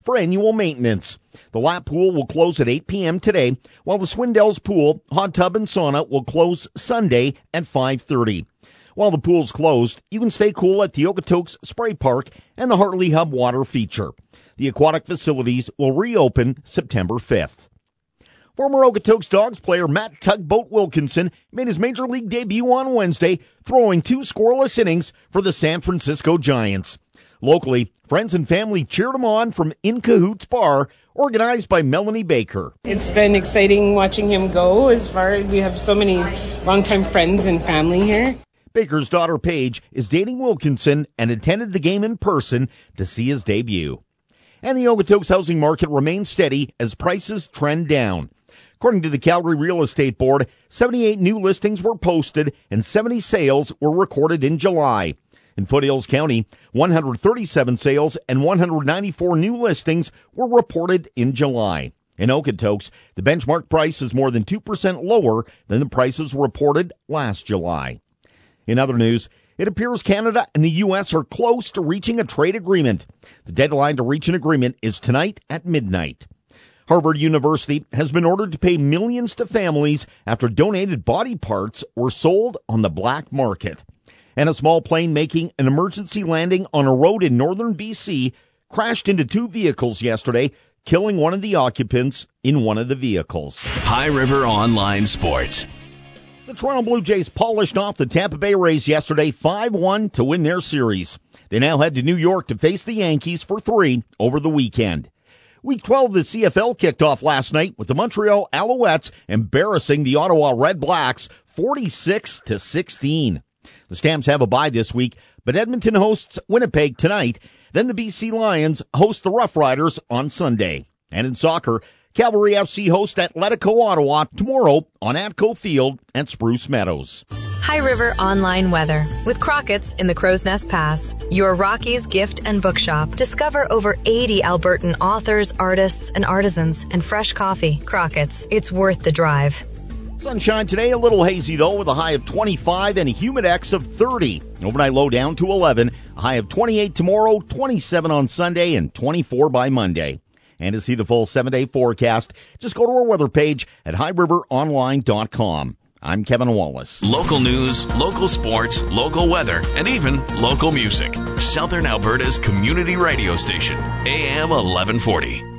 for annual maintenance. The lap pool will close at 8 p.m. today, while the Swindells pool, hot tub, and sauna will close Sunday at 5:30. While the pool's closed, you can stay cool at the Okotoks Spray Park and the Hartley Hub water feature. The aquatic facilities will reopen September 5th. Former Okotoks Dogs player Matt Tugboat Wilkinson made his Major League debut on Wednesday, throwing 2 scoreless innings for the San Francisco Giants. Locally, friends and family cheered him on from In Cahoots Bar, organized by Melanie Baker. It's been exciting watching him go. We have so many longtime friends and family here. Baker's daughter Paige is dating Wilkinson and attended the game in person to see his debut. And the Okotoks housing market remains steady as prices trend down. According to the Calgary Real Estate Board, 78 new listings were posted and 70 sales were recorded in July. In Foothills County, 137 sales and 194 new listings were reported in July. In Okotoks, the benchmark price is more than 2% lower than the prices reported last July. In other news, it appears Canada and the U.S. are close to reaching a trade agreement. The deadline to reach an agreement is tonight at midnight. Harvard University has been ordered to pay millions to families after donated body parts were sold on the black market. And a small plane making an emergency landing on a road in northern BC crashed into 2 vehicles yesterday, killing one of the occupants in one of the vehicles. High River Online Sports. The Toronto Blue Jays polished off the Tampa Bay Rays yesterday 5-1 to win their series. They now head to New York to face the Yankees for 3 over the weekend. Week 12 of the CFL kicked off last night with the Montreal Alouettes embarrassing the Ottawa Red Blacks 46-16. The Stamps have a bye this week, but Edmonton hosts Winnipeg tonight. Then the BC Lions host the Rough Riders on Sunday. And in soccer, Cavalry FC hosts Atletico Ottawa tomorrow on Atco Field at Spruce Meadows. High River Online Weather with Crockett's in the Crow's Nest Pass, your Rockies gift and bookshop. Discover over 80 Albertan authors, artists, and artisans, and fresh coffee. Crockett's, it's worth the drive. Sunshine today, a little hazy though, with a high of 25 and a humidex of 30. Overnight low down to 11, a high of 28 tomorrow, 27 on Sunday, and 24 by Monday. And to see the full 7-day forecast, just go to our weather page at highriveronline.com. I'm Kevin Wallace. Local news, local sports, local weather, and even local music. Southern Alberta's community radio station, AM 1140.